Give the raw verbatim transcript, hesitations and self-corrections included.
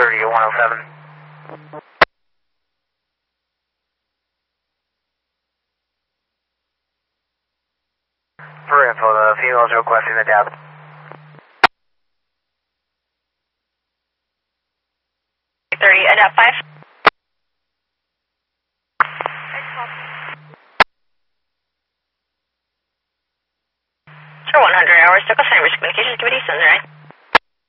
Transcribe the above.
thirty to one oh seven. For info, the female's requesting the dab. thirty, adapt five. Sure, one hundred hours, Douglas High Risk Communications, give me a decent, right?